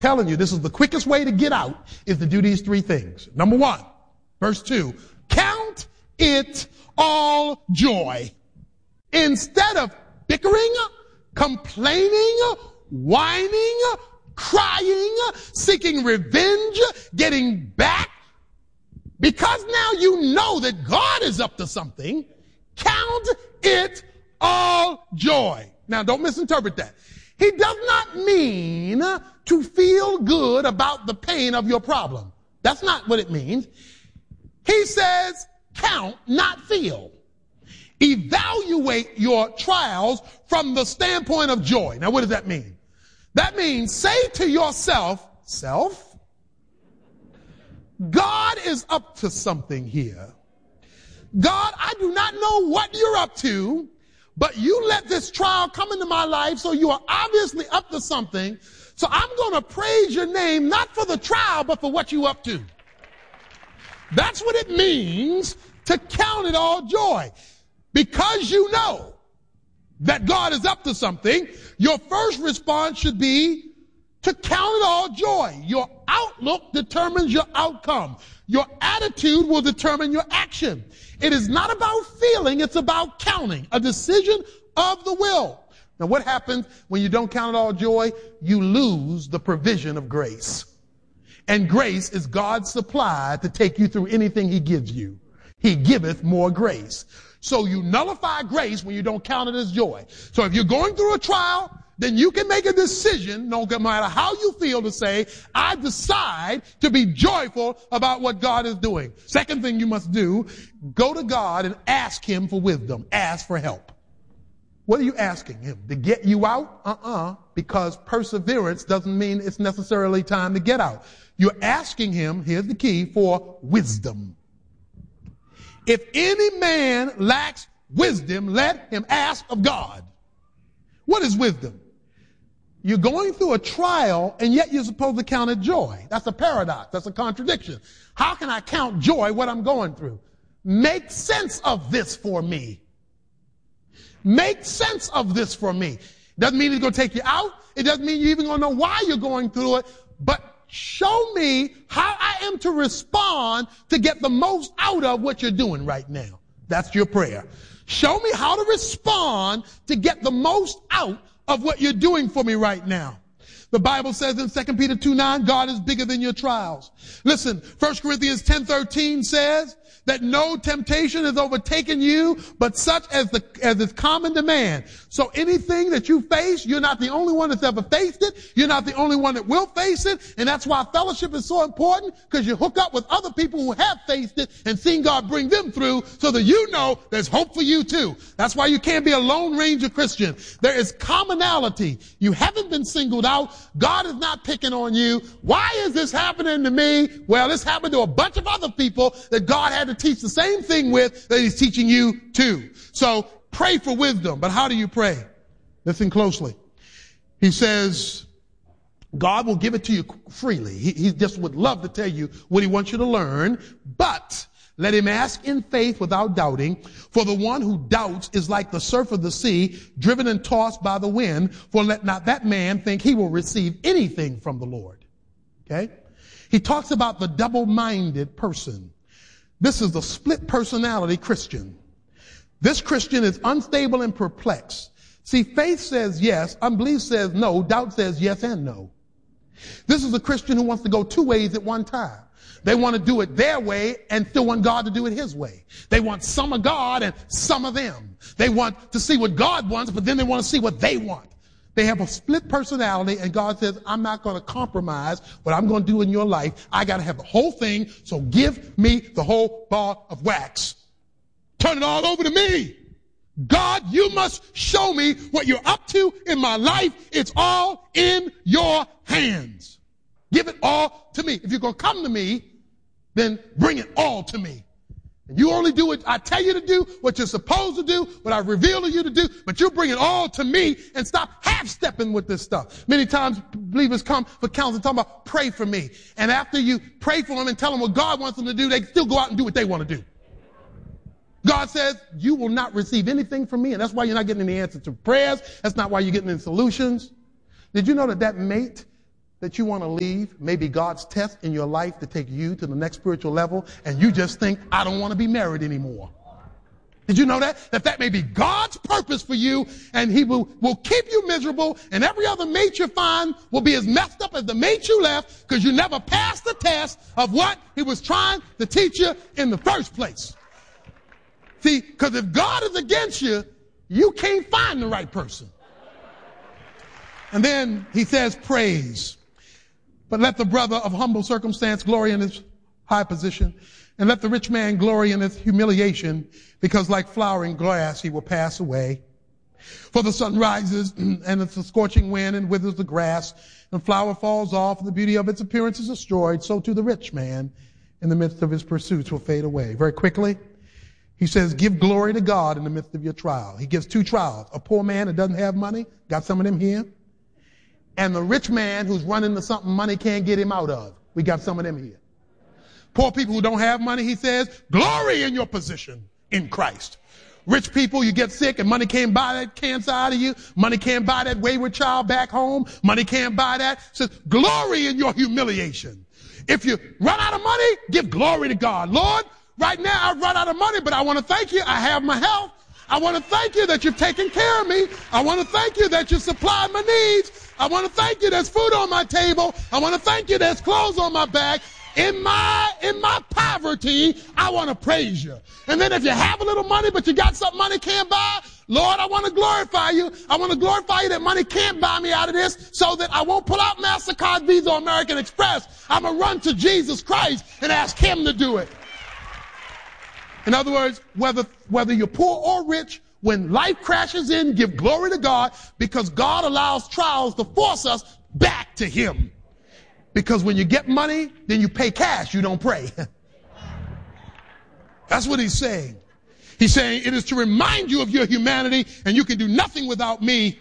Telling you, this is the quickest way to get out is to do these three things. Number 1, verse 2, count it all joy. Instead of bickering, complaining, whining, crying, seeking revenge, getting back, because now you know that God is up to something, count it all joy. Now don't misinterpret that. He does not mean to feel good about the pain of your problem. That's not what it means. He says count, not feel. Evaluate your trials from the standpoint of joy. Now what does that mean? That means say to yourself, self, God is up to something here. God, I do not know what you're up to, but you let this trial come into my life, so you are obviously up to something. So I'm going to praise your name, not for the trial, but for what you're up to. That's what it means to count it all joy. Because you know that God is up to something, your first response should be to count it all joy. Your outlook determines your outcome. Your attitude will determine your action. It is not about feeling, it's about counting, a decision of the will. Now what happens when you don't count it all joy? You lose the provision of grace. And grace is God's supply to take you through anything he gives you. He giveth more grace. So you nullify grace when you don't count it as joy. So if you're going through a trial, then you can make a decision, no matter how you feel, to say, I decide to be joyful about what God is doing. Second thing you must do, go to God and ask him for wisdom. Ask for help. What are you asking him? To get you out? Because perseverance doesn't mean it's necessarily time to get out. You're asking him, here's the key, for wisdom. If any man lacks wisdom, let him ask of God. What is wisdom? You're going through a trial, and yet you're supposed to count it joy. That's a paradox. That's a contradiction. How can I count joy what I'm going through? Make sense of this for me. Make sense of this for me. Doesn't mean it's going to take you out. It doesn't mean you're even going to know why you're going through it. But show me how I am to respond to get the most out of what you're doing right now. That's your prayer. Show me how to respond to get the most out of what you're doing for me right now. The Bible says in 2 Peter 2:9, God is bigger than your trials. Listen, 1 Corinthians 10:13 says that no temptation has overtaken you, but such as is common to man. So anything that you face, you're not the only one that's ever faced it. You're not the only one that will face it. And that's why fellowship is so important, because you hook up with other people who have faced it and seen God bring them through, so that you know there's hope for you too. That's why you can't be a Lone Ranger Christian. There is commonality. You haven't been singled out. God is not picking on you. Why is this happening to me? Well, this happened to a bunch of other people that God had to teach the same thing with, that he's teaching you too. So pray for wisdom. But how do you pray? Listen closely. He says, God will give it to you freely. He just would love to tell you what he wants you to learn, but let him ask in faith without doubting. For the one who doubts is like the surf of the sea, driven and tossed by the wind. For let not that man think he will receive anything from the Lord. Okay? He talks about the double-minded person. This is the split personality Christian. This Christian is unstable and perplexed. See, faith says yes, unbelief says no, doubt says yes and no. This is a Christian who wants to go two ways at one time. They want to do it their way and still want God to do it his way. They want some of God and some of them. They want to see what God wants, but then they want to see what they want. They have a split personality, and God says, I'm not going to compromise what I'm going to do in your life. I got to have the whole thing, so give me the whole ball of wax. Turn it all over to me. God, you must show me what you're up to in my life. It's all in your hands. Give it all to me. If you're going to come to me, then bring it all to me. And you only do what I tell you to do, what you're supposed to do, what I reveal to you to do, but you bring it all to me and stop half-stepping with this stuff. Many times believers come for counsel talking about pray for me. And after you pray for them and tell them what God wants them to do, they still go out and do what they want to do. God says, you will not receive anything from me, and that's why you're not getting any answers to prayers. That's not why you're getting any solutions. Did you know that mate that you want to leave maybe God's test in your life to take you to the next spiritual level, and you just think, I don't want to be married anymore? Did you know that? That may be God's purpose for you, and he will keep you miserable, and every other mate you find will be as messed up as the mate you left because you never passed the test of what he was trying to teach you in the first place. See, because if God is against you, you can't find the right person. And then he says, praise. But let the brother of humble circumstance glory in his high position, and let the rich man glory in his humiliation, because like flowering grass he will pass away. For the sun rises, and it's a scorching wind, and withers the grass, and flower falls off, and the beauty of its appearance is destroyed. So too the rich man in the midst of his pursuits will fade away. Very quickly, he says, give glory to God in the midst of your trial. He gives two trials. A poor man that doesn't have money, got some of them here. And the rich man who's running to something money can't get him out of. We got some of them here. Poor people who don't have money, he says, glory in your position in Christ. Rich people, you get sick and money can't buy that cancer out of you. Money can't buy that wayward child back home. Money can't buy that. It says, glory in your humiliation. If you run out of money, give glory to God. Lord, right now I've run out of money, but I want to thank you. I have my health. I want to thank you that you've taken care of me. I want to thank you that you supplied my needs. I want to thank you there's food on my table. I want to thank you there's clothes on my back. In my poverty, I want to praise you. And then if you have a little money, but you got something money can't buy, Lord, I want to glorify you. I want to glorify you that money can't buy me out of this, so that I won't pull out MasterCard, Visa, or American Express. I'm going to run to Jesus Christ and ask him to do it. In other words, whether you're poor or rich, when life crashes in, give glory to God, because God allows trials to force us back to him. Because when you get money, then you pay cash, you don't pray. That's what he's saying. He's saying it is to remind you of your humanity, and you can do nothing without me.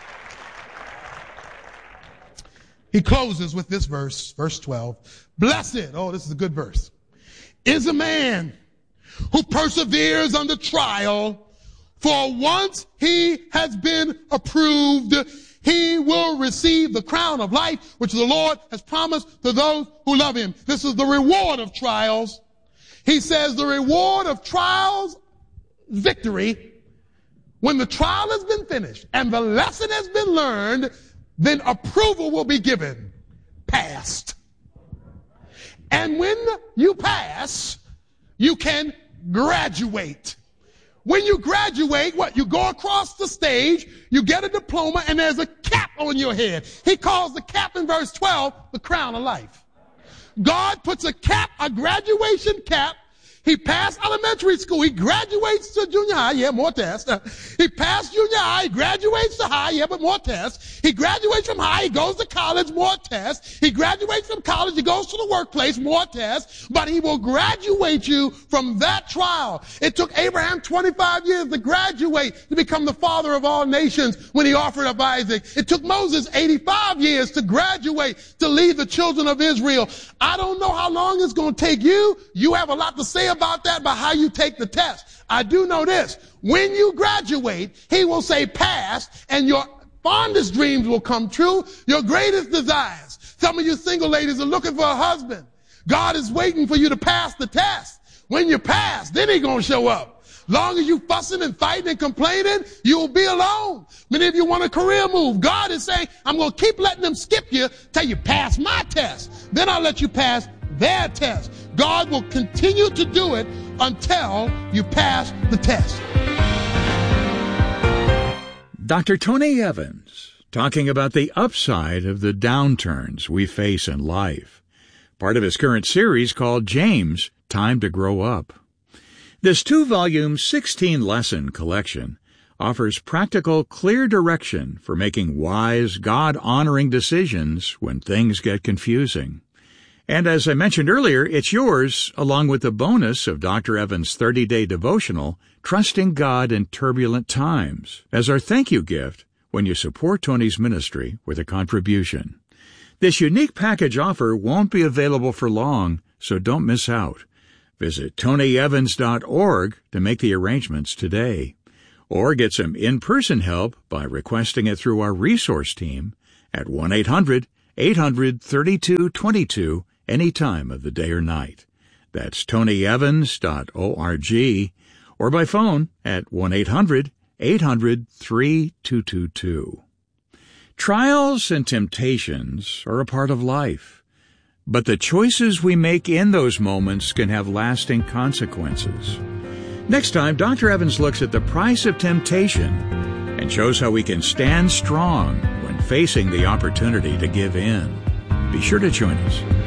He closes with this verse, verse 12. Blessed, oh, this is a good verse, is a man who perseveres under trial, for once he has been approved, he will receive the crown of life, which the Lord has promised to those who love him. This is the reward of trials. He says the reward of trials, victory. When the trial has been finished and the lesson has been learned, then approval will be given. Passed. And when you pass, you can graduate. When you graduate, you go across the stage, you get a diploma, and there's a cap on your head. He calls the cap in verse 12 the crown of life. God puts a cap, a graduation cap. He passed elementary school. He graduates to junior high. More tests. He passed junior high. He graduates to high. But more tests. He graduates from high. He goes to college. More tests. He graduates from college. He goes to the workplace. More tests. But he will graduate you from that trial. It took Abraham 25 years to graduate to become the father of all nations when he offered up Isaac. It took Moses 85 years to graduate to lead the children of Israel. I don't know how long it's going to take you. You have a lot to say about that, by how you take the test. I do know this. When you graduate, he will say pass, and your fondest dreams will come true, your greatest desires. Some of you single ladies are looking for a husband. God is waiting for you to pass the test. When you pass, then he's going to show up. Long as you fussing and fighting and complaining, you'll be alone. Many of you want a career move. God is saying, I'm going to keep letting them skip you till you pass my test. Then I'll let you pass their test. God will continue to do it until you pass the test. Dr. Tony Evans, talking about the upside of the downturns we face in life. Part of his current series called James, Time to Grow Up. This 2-volume, 16-lesson collection offers practical, clear direction for making wise, God-honoring decisions when things get confusing. And as I mentioned earlier, it's yours, along with the bonus of Dr. Evans' 30-day devotional, Trusting God in Turbulent Times, as our thank you gift when you support Tony's ministry with a contribution. This unique package offer won't be available for long, so don't miss out. Visit tonyevans.org to make the arrangements today. Or get some in-person help by requesting it through our resource team at 1-800 1-800-3222 any time of the day or night. That's tonyevans.org or by phone at 1-800-800-3222. Trials and temptations are a part of life, but the choices we make in those moments can have lasting consequences. Next time, Dr. Evans looks at the price of temptation and shows how we can stand strong when facing the opportunity to give in. Be sure to join us.